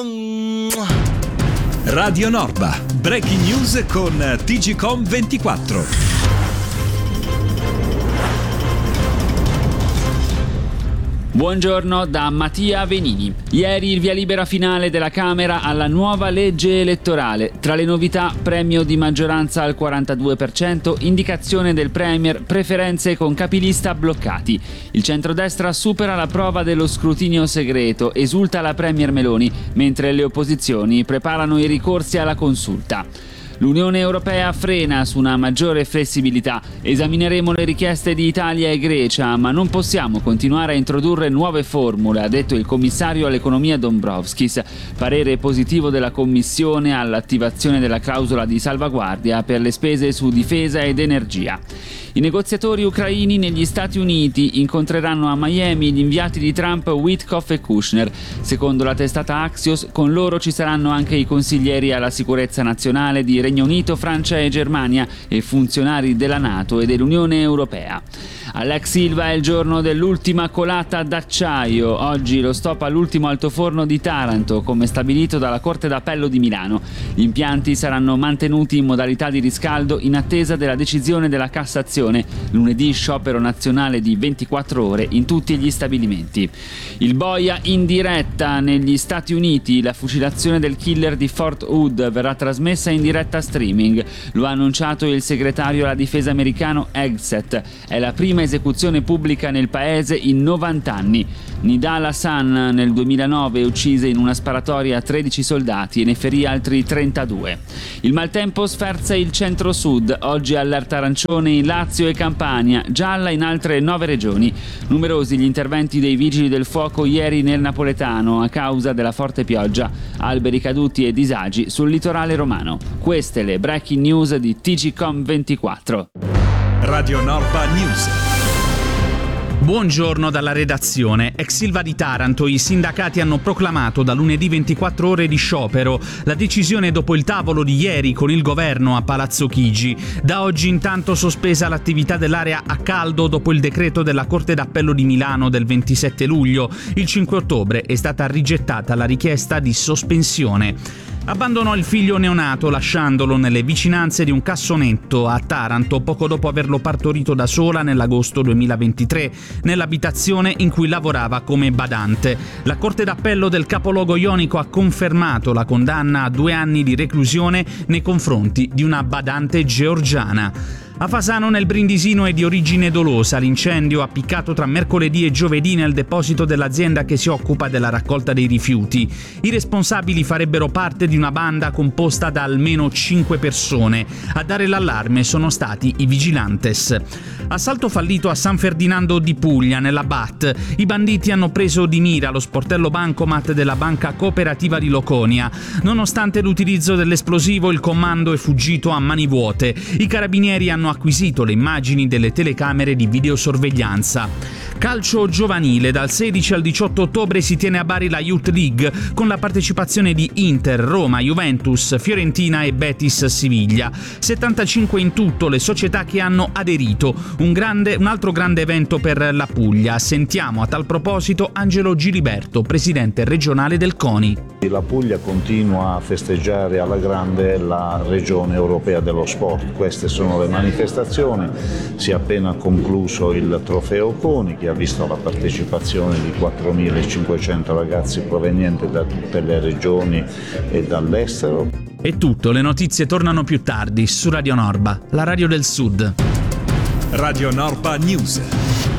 Radio Norba, breaking news con TGcom24. Buongiorno da Mattia Venini. Ieri il via libera finale della Camera alla nuova legge elettorale. Tra le novità, premio di maggioranza al 42%, indicazione del Premier, preferenze con capilista bloccati. Il centrodestra supera la prova dello scrutinio segreto, esulta la Premier Meloni, mentre le opposizioni preparano i ricorsi alla consulta. L'Unione Europea frena su una maggiore flessibilità. Esamineremo le richieste di Italia e Grecia, ma non possiamo continuare a introdurre nuove formule, ha detto il commissario all'economia Dombrovskis. Parere positivo della Commissione all'attivazione della clausola di salvaguardia per le spese su difesa ed energia. I negoziatori ucraini negli Stati Uniti incontreranno a Miami gli inviati di Trump Witkoff e Kushner. Secondo la testata Axios, con loro ci saranno anche i consiglieri alla sicurezza nazionale di Regno Unito, Francia e Germania e funzionari della NATO e dell'Unione Europea. All'ex Ilva è il giorno dell'ultima colata d'acciaio. Oggi lo stop all'ultimo altoforno di Taranto, come stabilito dalla Corte d'Appello di Milano. Gli impianti saranno mantenuti in modalità di riscaldo in attesa della decisione della Cassazione. Lunedì sciopero nazionale di 24 ore in tutti gli stabilimenti. Il boia in diretta negli Stati Uniti. La fucilazione del killer di Fort Hood verrà trasmessa in diretta streaming. Lo ha annunciato il segretario alla difesa americano Hegseth. È la prima esecuzione pubblica nel paese in 90 anni. Nidal Hassan nel 2009 uccise in una sparatoria 13 soldati e ne ferì altri 32. Il maltempo sferza il centro-sud. Oggi allerta arancione in Lazio e Campania, gialla in altre 9 regioni. Numerosi gli interventi dei vigili del fuoco ieri nel napoletano a causa della forte pioggia. Alberi caduti e disagi sul litorale romano. Queste le breaking news di TGcom24. Radio Norba News. Buongiorno dalla redazione. Ex Ilva di Taranto, i sindacati hanno proclamato da lunedì 24 ore di sciopero. La decisione dopo il tavolo di ieri con il governo a Palazzo Chigi. Da oggi intanto sospesa l'attività dell'area a caldo dopo il decreto della Corte d'Appello di Milano del 27 luglio. Il 5 ottobre è stata rigettata la richiesta di sospensione. Abbandonò il figlio neonato lasciandolo nelle vicinanze di un cassonetto a Taranto poco dopo averlo partorito da sola nell'agosto 2023, nell'abitazione in cui lavorava come badante. La Corte d'Appello del capoluogo ionico ha confermato la condanna a 2 anni di reclusione nei confronti di una badante georgiana. A Fasano nel Brindisino è di origine dolosa. L'incendio ha appiccato tra mercoledì e giovedì nel deposito dell'azienda che si occupa della raccolta dei rifiuti. I responsabili farebbero parte di una banda composta da almeno 5 persone. A dare l'allarme sono stati i vigilantes. Assalto fallito a San Ferdinando di Puglia, nella BAT. I banditi hanno preso di mira lo sportello bancomat della Banca Cooperativa di Loconia. Nonostante l'utilizzo dell'esplosivo, il comando è fuggito a mani vuote. I carabinieri hanno acquisito le immagini delle telecamere di videosorveglianza. Calcio giovanile, dal 16 al 18 ottobre si tiene a Bari la Youth League con la partecipazione di Inter, Roma, Juventus, Fiorentina e Betis Siviglia. 75 in tutto le società che hanno aderito. Un altro grande evento per la Puglia. Sentiamo a tal proposito Angelo Giliberto, presidente regionale del CONI. La Puglia continua a festeggiare alla grande la regione europea dello sport. Queste sono le manifestazioni. Si è appena concluso il trofeo CONI che ha visto la partecipazione di 4.500 ragazzi provenienti da tutte le regioni e dall'estero. È tutto, le notizie tornano più tardi su Radio Norba, la radio del Sud. Radio Norba News.